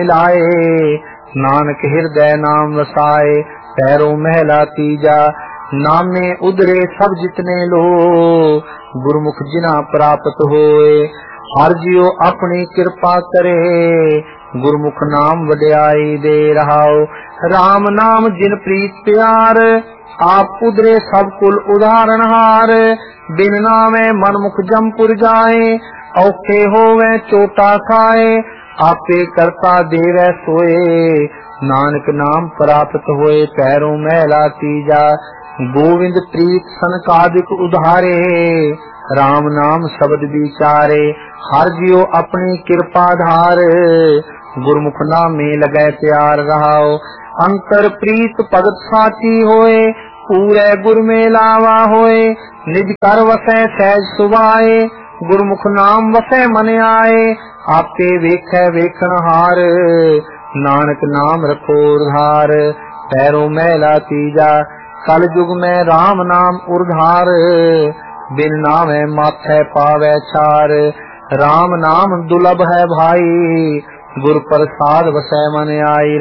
मिलाए। नानक हृदय नाम वसाए, पैरों महला तीजा। नामे उदरे सब जितने लो, गुरमुख जिना प्राप्त होए। हर जियो अपनी कृपा करे, गुरमुख नाम वड्याई दे रहाओ। राम नाम जिन प्रीत प्यार, आप उदरे सब कुल उदाहरण हार। बिन नामे मनमुख जमपुर जाए, औखे होवे चोटा खाए। आपे करता देवे सोए, नानक नाम प्राप्त होए। पैरों महला तीजा, गोविंद प्रीत सनकादिक उधारे। राम नाम शब्द विचारे, हर जियो अपनी कृपा धार। गुरमुख नामे लगे प्यार रहाओ, अंतर प्रीत भगत साची होए। पूरे गुर में लावा होए, निज कर वसै सहज सुभाए। गुरमुख नाम वसै मन आए, आपे वेखै वेखण हार। नानक नाम रखो उधार, पैरों महला तीजा। कल युग में राम नाम उधार, बिन नामे माथै पावै छार। राम नाम दुर्लभ है भाई, गुर प्रसाद वसै मन आई।